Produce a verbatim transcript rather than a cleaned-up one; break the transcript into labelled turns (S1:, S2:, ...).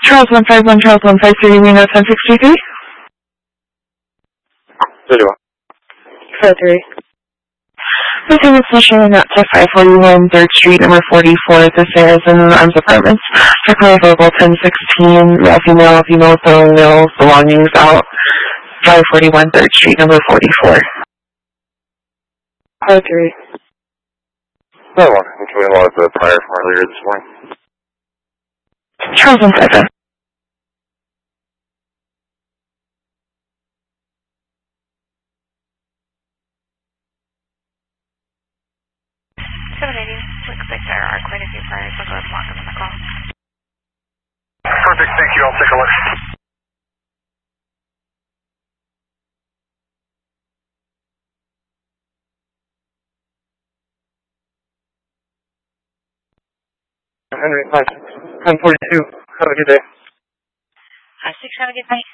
S1: Charles one five one, Charles one five three, Reno ten six two three.
S2: thirty-one.
S1: four three. Receiving special in at five forty-one third Street, number forty-four, the Sarah's and Arms Apartments. For call available ten sixteen, male, female, female, throwing male belongings out. five forty-one third Street, number forty-four. four three.
S2: Another one. I'm doing a lot of the prior from earlier this morning.
S1: Charles one five one.
S3: seven eighty, looks like there are quite a few priors. I'll go ahead and lock them in the call.
S2: Perfect, thank you. I'll take a look. Henry, nine forty-two. Have a good day.
S3: five six, have a good night.